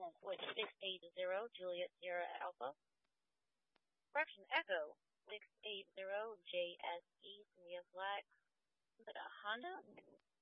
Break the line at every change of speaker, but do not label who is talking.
with 680 Juliet Sierra Alpha. Correction Echo 680 JSE Sierra Flag. Is it a Honda?